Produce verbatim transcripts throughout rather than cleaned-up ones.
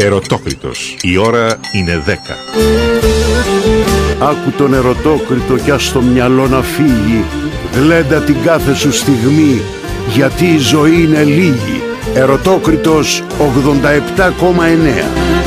Ερωτόκριτος. Η ώρα είναι δέκα. Άκου τον ερωτόκριτο κι ας το μυαλό να φύγει. Γλέντα την κάθε σου στιγμή, γιατί η ζωή είναι λίγη. Ερωτόκριτος ογδόντα επτά κόμμα εννέα.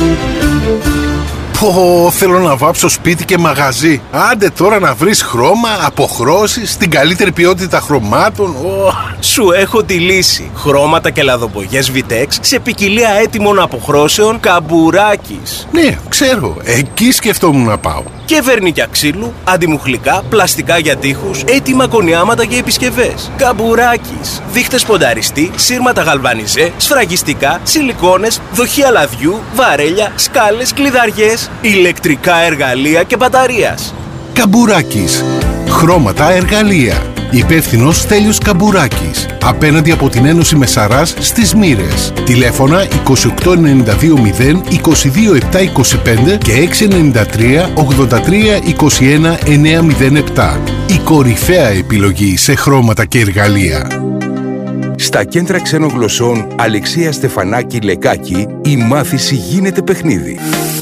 Πω, θέλω να βάψω σπίτι και μαγαζί. Άντε τώρα να βρεις χρώμα, αποχρώσεις, την καλύτερη ποιότητα χρωμάτων. Oh. Σου έχω τη λύση. Χρώματα και λαδοπογιές Vitex σε ποικιλία έτοιμων αποχρώσεων Καμπουράκης. Ναι, ξέρω. Εκεί σκεφτόμουν να πάω. Και βερνίκια ξύλου, αντιμουχλικά, πλαστικά για τοίχους, έτοιμα κονιάματα και επισκευές. Καμπουράκης. Δείχτες πονταριστή, σύρματα γαλβανιζέ, σφραγιστικά, σιλικόνες, δοχεία λαδιού, βαρέλια, σκάλες, κλειδαριές, ηλεκτρικά εργαλεία και μπαταρίας. Καμπουράκης. Χρώματα, εργαλεία. Υπεύθυνος Στέλιος Καμπουράκης. Απέναντι από την Ένωση Μεσαράς στις Μοίρες. Τηλέφωνα είκοσι οκτώ ενενήντα δύο μηδέν είκοσι δύο επτά είκοσι πέντε και έξι εννιά τρία ογδόντα τρία είκοσι ένα εννιά μηδέν επτά. Η κορυφαία επιλογή σε χρώματα και εργαλεία. Στα κέντρα ξένων γλωσσών Αλεξία Στεφανάκη Λεκάκη η μάθηση γίνεται παιχνίδι.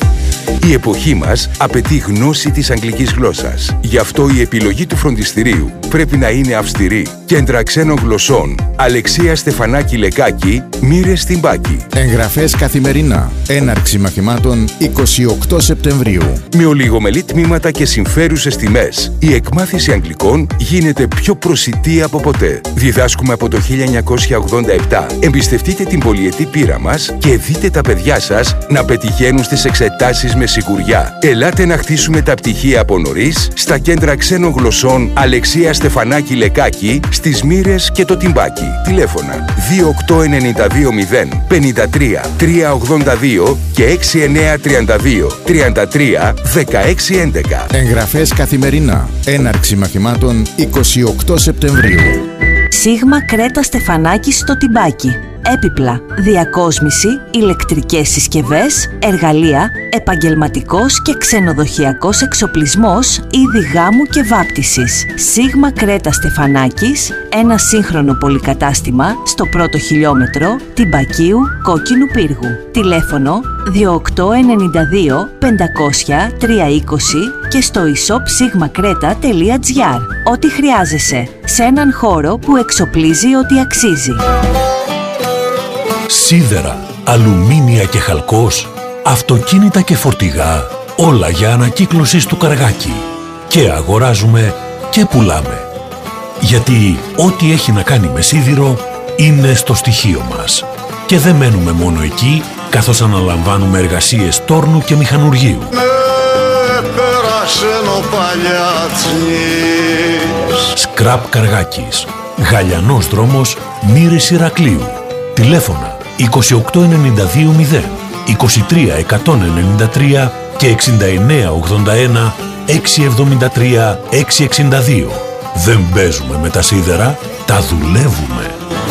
Η εποχή μας απαιτεί γνώση της αγγλικής γλώσσας. Γι' αυτό η επιλογή του φροντιστηρίου πρέπει να είναι αυστηρή. Κέντρα ξένων γλωσσών Αλεξία Στεφανάκη Λεκάκη, Μοίρες στην Πάκη. Εγγραφές καθημερινά. Έναρξη μαθημάτων είκοσι οκτώ Σεπτεμβρίου. Με ολιγομελή τμήματα και συμφέρουσες τιμές, η εκμάθηση αγγλικών γίνεται πιο προσιτή από ποτέ. Διδάσκουμε από το χίλια εννιακόσια ογδόντα επτά. Εμπιστευτείτε την πολυετή πείρα μας και δείτε τα παιδιά σας να πετυχαίνουν στις εξετάσεις με σιγουριά. Ελάτε να χτίσουμε τα πτυχία από νωρίς στα κέντρα ξένων γλωσσών Αλεξία Στεφανάκη Λεκάκη, στις Μοίρες και το Τιμπάκι. Τηλέφωνα δύο οκτώ ενενήντα δύο μηδέν πενήντα τρία τρία ογδόντα δύο και έξι εννιά τριάντα δύο τριάντα τρία δεκαέξι έντεκα. Εγγραφές καθημερινά. Έναρξη μαθημάτων είκοσι οκτώ Σεπτεμβρίου. Σίγμα Κρέτα Στεφανάκη στο Τιμπάκι. Έπιπλα, διακόσμηση, ηλεκτρικές συσκευές, εργαλεία, επαγγελματικός και ξενοδοχειακός εξοπλισμός, είδη γάμου και βάπτισης. Σίγμα Κρέτα Στεφανάκης, ένα σύγχρονο πολυκατάστημα στο πρώτο χιλιόμετρο Τιμπακίου Κόκκινου Πύργου. Τηλέφωνο δύο οκτώ ενενήντα δύο πεντακόσια τριακόσια είκοσι και στο e-shop sigmacreta τελεία gr. Ό,τι χρειάζεσαι σε έναν χώρο που εξοπλίζει ό,τι αξίζει. Σίδερα, αλουμίνια και χαλκός, αυτοκίνητα και φορτηγά, όλα για ανακύκλωση στο Καργάκι. Και αγοράζουμε και πουλάμε. Γιατί ό,τι έχει να κάνει με σίδηρο είναι στο στοιχείο μας. Και δεν μένουμε μόνο εκεί, καθώς αναλαμβάνουμε εργασίες τόρνου και μηχανουργείου. Σκραπ Καργάκης, Γαλιανός δρόμος, Μοίρες Ηρακλείου. Τηλέφωνα είκοσι οκτώ ενενήντα δύο μηδέν είκοσι τρία εκατόν ενενήντα τρία και εξήντα εννέα ογδόντα ένα έξι εβδομήντα τρία έξι εξήντα δύο. Δεν παίζουμε με τα σίδερα, τα δουλεύουμε.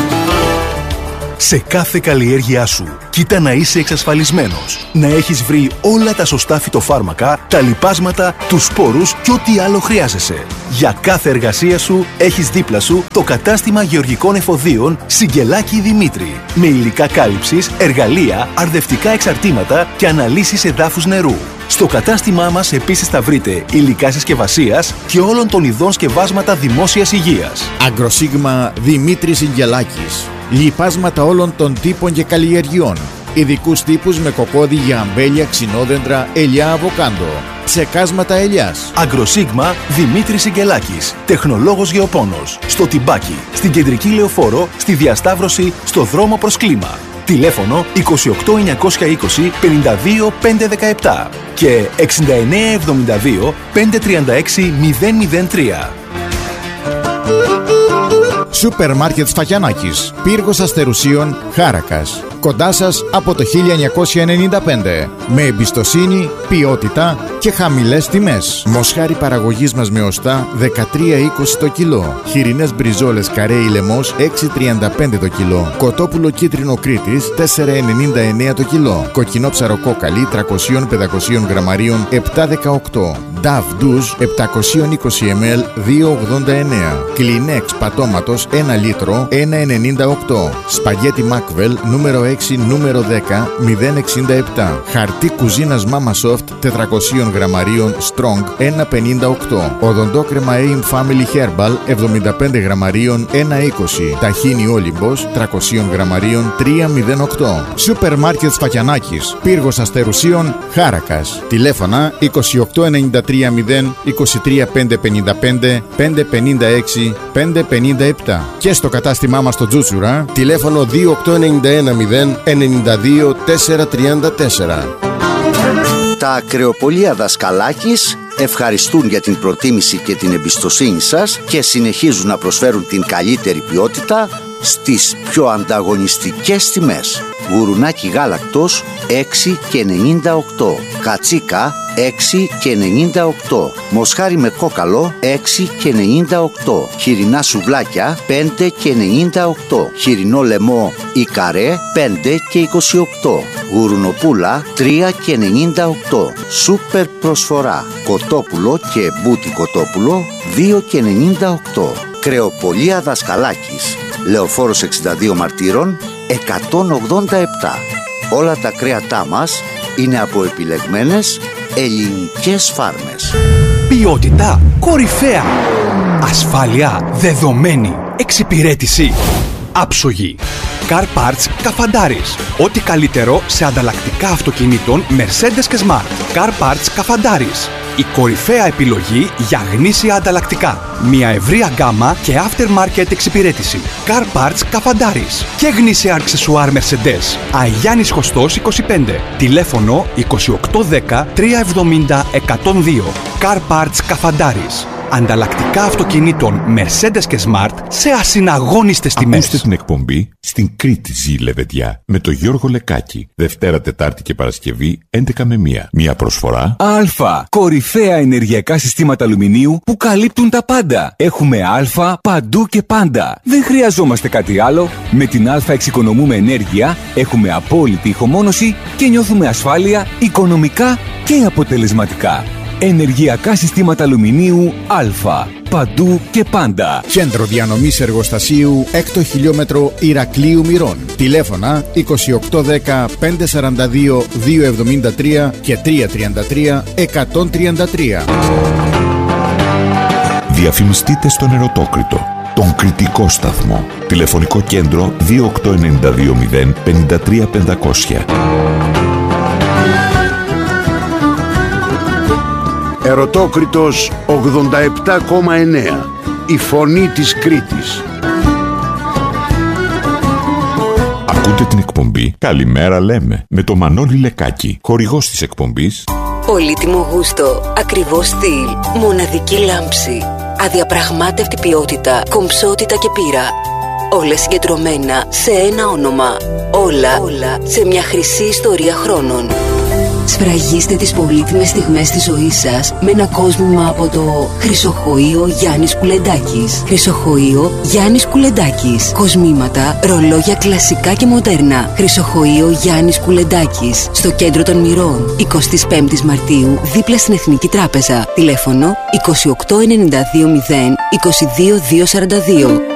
Σε κάθε καλλιέργειά σου, κοίτα να είσαι εξασφαλισμένος. Να έχεις βρει όλα τα σωστά φυτοφάρμακα, τα λιπάσματα, τους σπόρους και ό,τι άλλο χρειάζεσαι. Για κάθε εργασία σου, έχεις δίπλα σου το κατάστημα γεωργικών εφοδίων Σιγκελάκη Δημήτρη. Με υλικά κάλυψης, εργαλεία, αρδευτικά εξαρτήματα και αναλύσεις εδάφους νερού. Στο κατάστημά μας επίσης θα βρείτε υλικά συσκευασίας και όλων των ειδών σκευάσματα δημόσιας υγείας. Αγκροσίγμα Δημήτρη Σιγκελάκης. Λιπάσματα όλων των τύπων και καλλιεργειών. Ειδικούς τύπους με κοκόδι για αμπέλια, ξινόδεντρα, ελιά, αβοκάντο. Ψεκάσματα ελιάς. Αγκροσίγμα Δημήτρη Σιγκελάκης. Τεχνολόγος γεωπόνος. Στο Τιμπάκι. Στην Κεντρική Λεωφόρο. Στη Διασταύρωση. Στο δρόμο προς κλίμα. Τηλέφωνο είκοσι οκτώ εννιακόσια είκοσι πενήντα δύο πεντακόσια δεκαεπτά και εξήντα εννέα εβδομήντα δύο πεντακόσια τριάντα έξι μηδέν μηδέν τρία. Σούπερ Μάρκετ Σφακιανάκης, Πύργος Αστερουσίων, Χάρακας. Κοντά σας από το χίλια εννιακόσια ενενήντα πέντε. Με εμπιστοσύνη, ποιότητα και χαμηλές τιμές. Μοσχάρι παραγωγής μας με οστά δεκατρία είκοσι το κιλό. Χοιρινές μπριζόλες καρέ ή λαιμός έξι τριάντα πέντε το κιλό. Κοτόπουλο κίτρινο Κρήτης τέσσερα ενενήντα εννέα το κιλό. Κοκκινό ψαροκόκαλι τριακόσια με πεντακόσια γραμμαρίων επτά δεκαοκτώ. Dove Douce επτακόσια είκοσι μιλιλίτρα δύο ογδόντα εννέα. Kleenex πατώματος ένα λίτρο ένα ενενήντα οκτώ. Σπαγέτι Macwell νούμερο έξι νούμερο δέκα μηδέν εξήντα επτά. Χαρτί κουζίνας Mama Soft τετρακόσια γραμμαρίων Strong ένα πενήντα οκτώ. Οδοντόκρεμα Aim Family Herbal εβδομήντα πέντε γραμμαρίων ένα είκοσι. Ταχίνι Όλυμπος τριακόσια γραμμαρίων τρία μηδέν οκτώ. Σούπερ Μάρκετ Φακιανάκης, Πύργος Αστερουσίων, Χάρακας. Τηλέφωνα είκοσι οκτώ ενενήντα τρία μηδέν είκοσι τρία πεντακόσια πενήντα πέντε πεντακόσια πενήντα έξι πεντακόσια πενήντα επτά. Και στο κατάστημά μας στο Τζούτσουρα, τηλέφωνο δύο οκτώ εννιά ένα μηδέν ενενήντα δύο τετρακόσια τριάντα τέσσερα. Τα ακρεοπολία Δασκαλάκης ευχαριστούν για την προτίμηση και την εμπιστοσύνη σας και συνεχίζουν να προσφέρουν την καλύτερη ποιότητα στις πιο ανταγωνιστικές τιμές. Γουρουνάκι γάλακτος έξι και ενενήντα οκτώ. Κατσίκα έξι και ενενήντα οκτώ. Μοσχάρι με κόκαλο έξι και ενενήντα οκτώ. Χοιρινά σουβλάκια πέντε και ενενήντα οκτώ. Χοιρινό λαιμό ή καρέ πέντε και είκοσι οκτώ. Γουρουνοπούλα τρία και ενενήντα οκτώ. Σούπερ προσφορά. Κοτόπουλο και μπούτι κοτόπουλο δύο και ενενήντα οκτώ. Κρεοπολία Δασκαλάκης, Λεωφόρος εξήντα δύο Μαρτύρων εκατόν ογδόντα επτά. Όλα τα κρέατά μας είναι από επιλεγμένες ελληνικές φάρμες. Ποιότητα κορυφαία. Ασφάλεια δεδομένη. Εξυπηρέτηση άψογη. Car Parts Καφαντάρης. Ό,τι καλύτερο σε ανταλλακτικά αυτοκινήτων Mercedes και Smart. Car Parts Καφαντάρης. Η κορυφαία επιλογή για γνήσια ανταλλακτικά. Μια ευρεία γκάμα και aftermarket εξυπηρέτηση. Car Parts Καφαντάρης. Και γνήσια αξεσουάρ Mercedes. Αγιάννης Χωστός είκοσι πέντε. Τηλέφωνο είκοσι οκτώ δέκα τριακόσια εβδομήντα εκατόν δύο. Car Parts Καφαντάρης. Ανταλλακτικά αυτοκινήτων Mercedes και Smart σε ασυναγώνιστες τιμές. Ακούστε την εκπομπή «Στην Κρήτη ζει η Λεβεντιά» με τον Γιώργο Λεκάκη. Δευτέρα, Τετάρτη και Παρασκευή έντεκα με μία. Μία προσφορά Α. Κορυφαία ενεργειακά συστήματα αλουμινίου που καλύπτουν τα πάντα. Έχουμε Α παντού και πάντα. Δεν χρειαζόμαστε κάτι άλλο. Με την Α εξοικονομούμε ενέργεια, έχουμε απόλυτη ηχομόνωση και νιώθουμε ασφάλεια οικονομικά και αποτελεσματικά. Ενεργειακά συστήματα αλουμινίου Α. Παντού και πάντα. Κέντρο διανομής εργοστασίου έκτο χιλιόμετρο Ηρακλείου Μυρών. Τηλέφωνα είκοσι οκτώ δέκα πεντακόσια σαράντα δύο διακόσια εβδομήντα τρία και τριακόσια τριάντα τρία εκατόν τριάντα τρία. Διαφημιστείτε στον Ερωτόκριτο, τον κριτικό σταθμό. Τηλεφωνικό κέντρο δύο οκτώ εννιά δύο μηδέν πενήντα τρία πεντακόσια. Ερωτόκριτος ογδόντα επτά κόμμα εννέα. Η φωνή της Κρήτης. Ακούτε την εκπομπή «Καλημέρα λέμε» με το Μανώλη Λεκάκη, χορηγός της εκπομπής. Πολύτιμο γούστο, ακριβό στυλ, μοναδική λάμψη, αδιαπραγμάτευτη ποιότητα, κομψότητα και πείρα. Όλα συγκεντρωμένα σε ένα όνομα. Όλα, όλα σε μια χρυσή ιστορία χρόνων. Σφραγίστε τις πολύτιμες στιγμές της ζωής σας με ένα κόσμημα από το Χρυσοχοείο Γιάννης Κουλεντάκης. Χρυσοχοείο Γιάννης Κουλεντάκης. Κοσμήματα, ρολόγια κλασικά και μοντέρνα. Χρυσοχοείο Γιάννης Κουλεντάκης. Στο κέντρο των Μυρών, εικοστή πέμπτη Μαρτίου, δίπλα στην Εθνική Τράπεζα. Τηλέφωνο είκοσι οκτώ ενενήντα δύο μηδέν είκοσι δύο διακόσια σαράντα δύο.